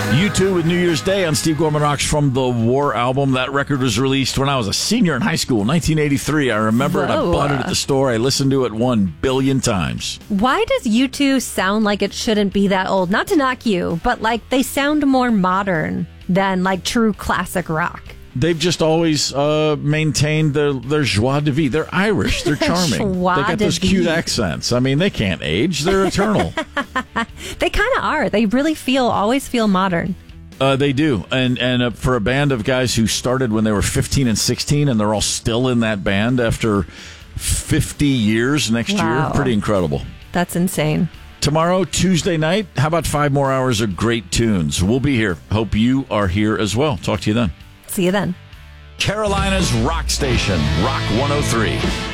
U2 with New Year's Day on Steve Gorman Rocks from the War album. That record was released when I was a senior in high school, 1983. I remember it. I bought it at the store. I listened to it 1 billion times. Why does U2 sound like it shouldn't be that old? Not to knock you, but like they sound more modern than like true classic rock. They've just always maintained their joie de vivre. They're Irish. They're charming. They got those cute accents. I mean, they can't age. They're eternal. They kind of are. They really always feel modern. They do. And for a band of guys who started when they were 15 and 16, and they're all still in that band after 50 years next year, pretty incredible. That's insane. Tomorrow, Tuesday night, how about 5 more hours of great tunes? We'll be here. Hope you are here as well. Talk to you then. See you then. Carolina's Rock Station, Rock 103.